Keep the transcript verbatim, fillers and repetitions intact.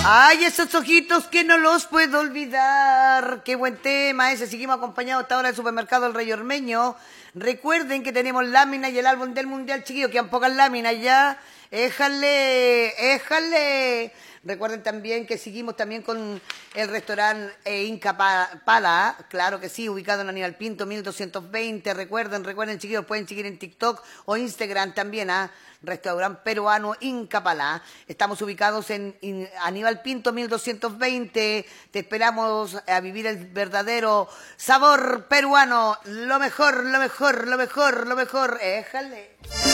Ay, esos ojitos que no los puedo olvidar. Qué buen tema ese. Seguimos acompañados hasta ahora del supermercado El Rey Ormeño. Recuerden que tenemos láminas y el álbum del mundial, chiquillos. Quedan pocas láminas ya. Éjale, éjale. Recuerden también que seguimos también con el restaurante eh, Inca Pala, claro que sí, ubicado en Aníbal Pinto, mil doscientos veinte. Recuerden, recuerden, chiquillos, pueden seguir en TikTok o Instagram también, ¿ah? Restaurante peruano Inca Pala. Estamos ubicados en, en Aníbal Pinto, mil doscientos veinte. Te esperamos a vivir el verdadero sabor peruano. Lo mejor, lo mejor, lo mejor, lo mejor. Éjale.